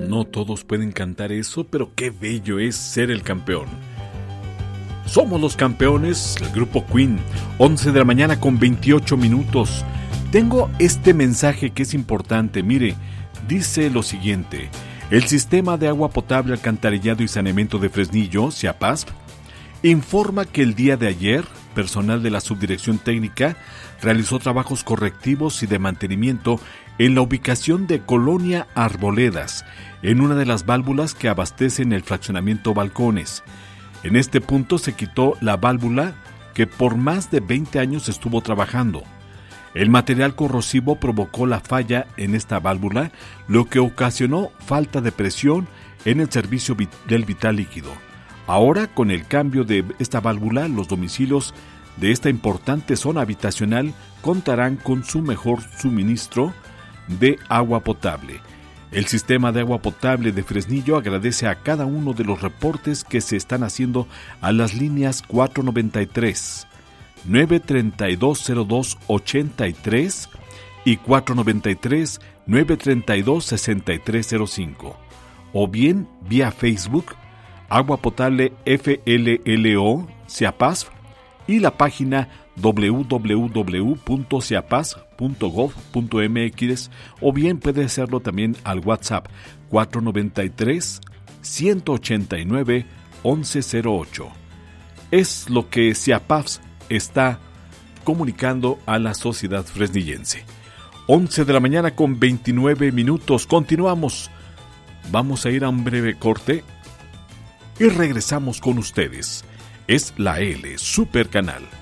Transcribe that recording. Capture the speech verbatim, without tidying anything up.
No todos pueden cantar eso, pero qué bello es ser el campeón. Somos los campeones, el grupo Queen, once de la mañana con veintiocho minutos. Tengo este mensaje que es importante. Mire, dice lo siguiente: el Sistema de Agua Potable, Alcantarillado y Saneamiento de Fresnillo, SEAPASP, informa que el día de ayer, personal de la Subdirección Técnica realizó trabajos correctivos y de mantenimiento en la ubicación de Colonia Arboledas, en una de las válvulas que abastecen el fraccionamiento Balcones. En este punto se quitó la válvula que por más de veinte años estuvo trabajando. El material corrosivo provocó la falla en esta válvula, lo que ocasionó falta de presión en el servicio del vital líquido. Ahora, con el cambio de esta válvula, los domicilios de esta importante zona habitacional contarán con su mejor suministro de agua potable. El Sistema de Agua Potable de Fresnillo agradece a cada uno de los reportes que se están haciendo a las líneas cuatro noventa y tres, nueve treinta y dos, cero dos ochenta y tres y cuatro noventa y tres, nueve treinta y dos, sesenta y tres cero cinco, o bien vía Facebook, Agua Potable F L L O SEAPASP, y la página doble u doble u doble u punto seapasp punto gov punto m x, o bien puede hacerlo también al WhatsApp cuatro noventa y tres, ciento ochenta y nueve, once cero ocho. Es lo que SEAPASP está comunicando a la sociedad fresnillense. once de la mañana con veintinueve minutos. Continuamos. Vamos a ir a un breve corte y regresamos con ustedes. Es la L Super Canal.